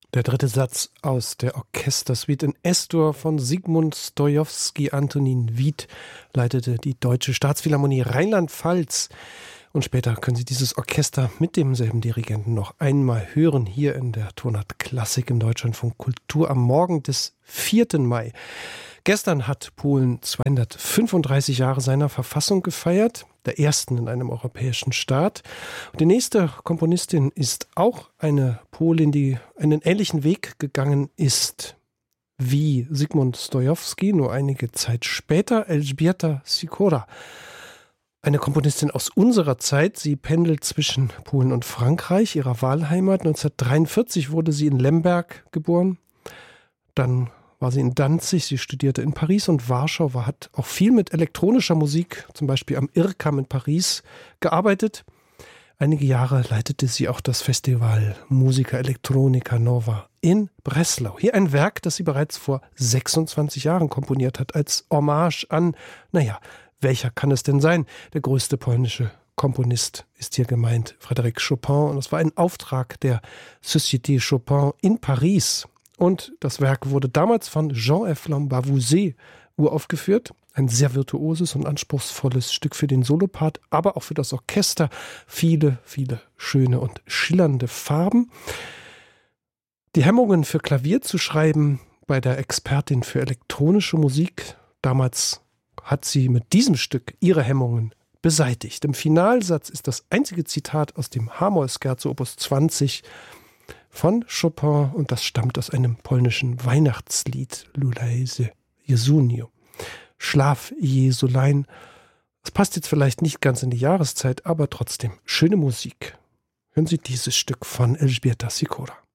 Der dritte Satz aus der Orchestersuite in S-Dur von Zygmunt Stojowski. Antonin Wied leitete die Deutsche Staatsphilharmonie Rheinland-Pfalz. Und später können Sie dieses Orchester mit demselben Dirigenten noch einmal hören, hier in der Tonart Klassik im Deutschlandfunk Kultur am Morgen des 4. Mai. Gestern hat Polen 235 Jahre seiner Verfassung gefeiert, der ersten in einem europäischen Staat. Und die nächste Komponistin ist auch eine Polin, die einen ähnlichen Weg gegangen ist wie Zygmunt Stojowski, nur einige Zeit später, Elżbieta Sikora. Eine Komponistin aus unserer Zeit. Sie pendelt zwischen Polen und Frankreich, ihrer Wahlheimat. 1943 wurde sie in Lemberg geboren. Dann war sie in Danzig, sie studierte in Paris und Warschau, hat auch viel mit elektronischer Musik, zum Beispiel am IRCAM in Paris, gearbeitet. Einige Jahre leitete sie auch das Festival Musica Electronica Nova in Breslau. Hier ein Werk, das sie bereits vor 26 Jahren komponiert hat, als Hommage an, welcher kann es denn sein? Der größte polnische Komponist ist hier gemeint, Frédéric Chopin. Und es war ein Auftrag der Société Chopin in Paris. Und das Werk wurde damals von Jean-F. Lambavouset uraufgeführt. Ein sehr virtuoses und anspruchsvolles Stück für den Solopart, aber auch für das Orchester. Viele, viele schöne und schillernde Farben. Die Hemmungen für Klavier zu schreiben bei der Expertin für elektronische Musik. Damals hat sie mit diesem Stück ihre Hemmungen beseitigt. Im Finalsatz ist das einzige Zitat aus dem H-Moll-Scherzo Opus 20 von Chopin und das stammt aus einem polnischen Weihnachtslied, Lulejże Jesunio. Schlaf, Jesulein. Es passt jetzt vielleicht nicht ganz in die Jahreszeit, aber trotzdem schöne Musik. Hören Sie dieses Stück von Elżbieta Sikora.